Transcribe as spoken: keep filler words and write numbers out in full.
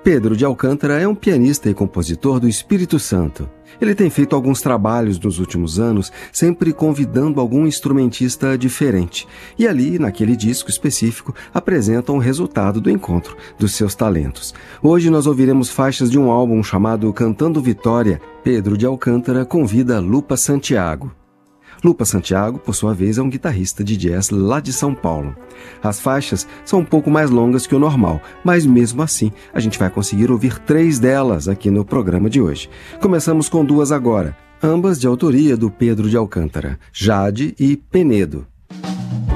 Pedro de Alcântara é um pianista e compositor do Espírito Santo. Ele tem feito alguns trabalhos nos últimos anos, sempre convidando algum instrumentista diferente. E ali, naquele disco específico, apresentam o resultado do encontro dos seus talentos. Hoje nós ouviremos faixas de um álbum chamado Cantando Vitória. Pedro de Alcântara convida Lupa Santiago. Lupa Santiago, por sua vez, é um guitarrista de jazz lá de São Paulo. As faixas são um pouco mais longas que o normal, mas mesmo assim a gente vai conseguir ouvir três delas aqui no programa de hoje. Começamos com duas agora, ambas de autoria do Pedro de Alcântara, Jade e Penedo.